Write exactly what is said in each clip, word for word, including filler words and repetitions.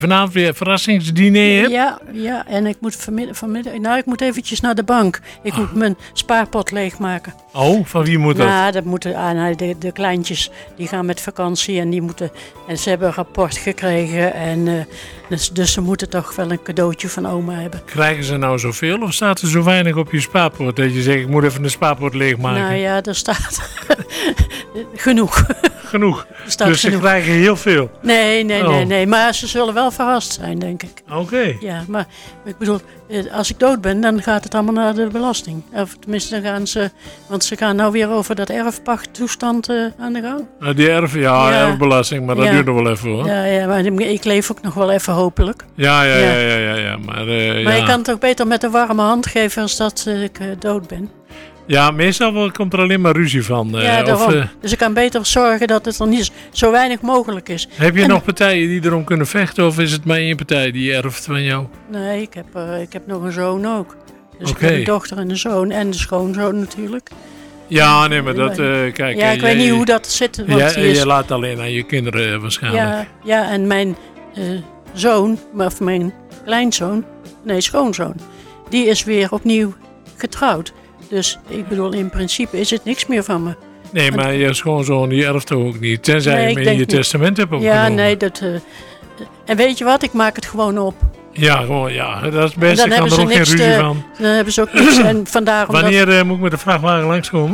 vanavond weer een verrassingsdiner hebt? Ja, ja, en ik moet vanmiddag, vanmiddag... Nou, ik moet eventjes naar de bank. Ik ah. moet mijn spaarpot leegmaken. Oh, van wie moet dat? Nou, dat moeten ah, de, de kleintjes, die gaan met vakantie en die moeten... En ze hebben een rapport gekregen en uh, dus, dus ze moeten toch wel een cadeautje van oma hebben. Krijgen ze nou zoveel of staat er zo weinig op je spaarpot dat je zegt, ik moet even de spaarpot leegmaken? Nou ja, er staat genoeg. Genoeg? Staat dus genoeg. Ze krijgen heel veel? Nee, nee, oh. nee, nee, maar ze zullen wel verrast zijn, denk ik. Oké. Okay. Ja, maar ik bedoel, als ik dood ben, dan gaat het allemaal naar de belasting. Of tenminste, dan gaan ze, want ze gaan nou weer over dat erfpachttoestand uh, aan de gang. Uh, die erf, ja, ja, erfbelasting, maar dat ja. duurt nog wel even hoor. Ja, ja, maar ik leef ook nog wel even hopelijk. Ja, ja, ja, ja, ja, ja, ja maar... Uh, maar ja. je kan het ook beter met een warme hand geven als dat uh, ik uh, dood ben. Ja, meestal komt er alleen maar ruzie van. Uh, ja, daarom. Of, uh, dus ik kan beter zorgen dat het er niet zo weinig mogelijk is. Heb je en, nog partijen die erom kunnen vechten of is het maar één partij die erft van jou? Nee, ik heb, uh, ik heb nog een zoon ook. Dus okay. ik heb een dochter en een zoon en de schoonzoon natuurlijk. Ja, nee, maar dat, uh, kijk... Ja, ik uh, weet je, niet hoe dat zit. Want ja, is, je laat alleen aan je kinderen uh, waarschijnlijk. Ja, ja en mijn uh, zoon, of mijn kleinzoon, nee, schoonzoon, die is weer opnieuw getrouwd. Dus ik bedoel, in principe is het niks meer van me. Nee, maar je schoonzoon die erft toch ook niet? Tenzij nee, je hem in je niet. testament hebt opgenomen. Ja, nee, dat... Uh, en weet je wat, ik maak het gewoon op. Ja, gewoon, ja, dat is het beste. Ik kan er ook geen ruzie te, van. Dan hebben ze ook niks. En vandaar omdat... Wanneer uh, moet ik met de vrachtwagen langskomen?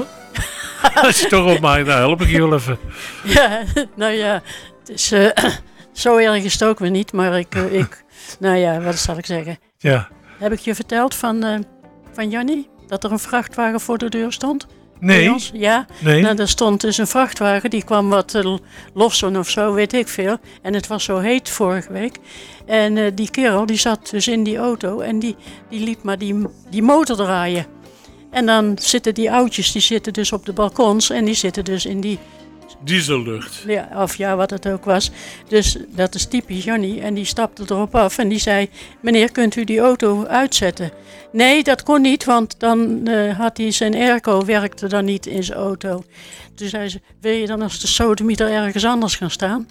Als je toch opmaakt, dan help ik je wel even. Ja, nou ja, het is, uh, zo erg is het ook weer niet, maar ik, uh, ik... Nou ja, wat zal ik zeggen? Ja. Heb ik je verteld van, uh, van Jannie? Dat er een vrachtwagen voor de deur stond? Nee. Ja, nee. Nou, er stond dus een vrachtwagen, die kwam wat uh, lossen of zo, weet ik veel. En het was zo heet vorige week. En uh, die kerel, die zat dus in die auto en die, die liet maar die, die motor draaien. En dan zitten die oudjes, die zitten dus op de balkons en die zitten dus in die... Diesellucht. Ja, of ja, wat het ook was. Dus dat is typisch Jannie. En die stapte erop af en die zei... Meneer, kunt u die auto uitzetten? Nee, dat kon niet, want dan uh, had hij zijn airco, werkte dan niet in zijn auto. Toen zei ze, wil je dan als de sodemieter ergens anders gaan staan?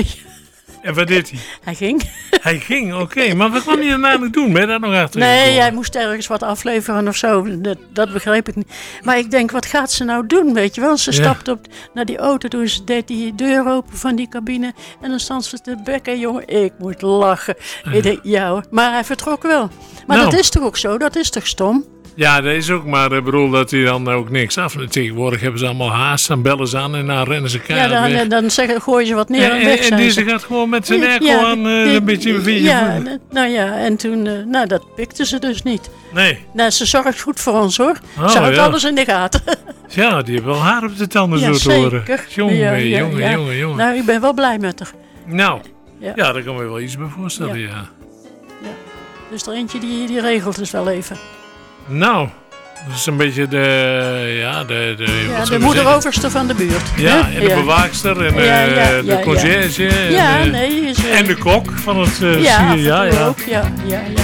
En wat deed hij? Hij ging. Hij ging, oké. Okay. Maar wat kwam hij dan namelijk doen? Ben je daar nog achter? Nee, hij moest ergens wat afleveren of zo. Dat, dat begreep ik niet. Maar ik denk, wat gaat ze nou doen, weet je wel? Ze ja. stapte op naar die auto, toen ze deed die deur open van die cabine. En dan stond ze te bekken, jongen. Ik moet lachen. Uh. Ik denk, ja hoor. Maar hij vertrok wel. Maar nou. Dat is toch ook zo? Dat is toch stom? Ja, dat is ook, maar ik bedoel dat hij dan ook niks af. Tegenwoordig hebben ze allemaal haast, dan bellen ze aan en dan rennen ze keihard Ja, dan, weg. dan zeggen, gooi je wat neer en, en weg En, zijn en deze ze. gaat gewoon met zijn airco ja, aan uh, die, een beetje via Ja, je nou ja, en toen, uh, nou dat pikte ze dus niet. Nee. Nou, ze zorgt goed voor ons hoor. Oh, ze houdt ja. alles in de gaten. Ja, die heeft wel haar op de tanden ja, zo te horen. Jongen, ja, ja, jongen, ja. jongen, jongen. Nou, ik ben wel blij met haar. Nou, ja, ja daar kan me wel iets bij voorstellen, ja. ja. ja. Dus er eentje die, die regelt dus wel even. Nou... Dat is een beetje de, ja, de, de, ja, de moederoverste van de buurt. Ja, hè? en de ja. bewaakster en ja, ja, de ja, conciërge. Ja, ja en, nee. Is, uh, en de kok van het uh, ja, ja, ja. ook. Ja, ja, ja.